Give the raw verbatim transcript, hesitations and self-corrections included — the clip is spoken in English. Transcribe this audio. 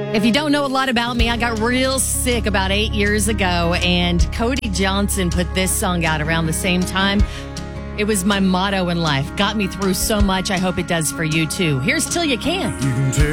If you don't know a lot about me, I got real sick about eight years ago, and Cody Johnson put this song out around the same time. It was my motto in life. Got me through so much. I hope it does for you, too. Here's Till You Can. You can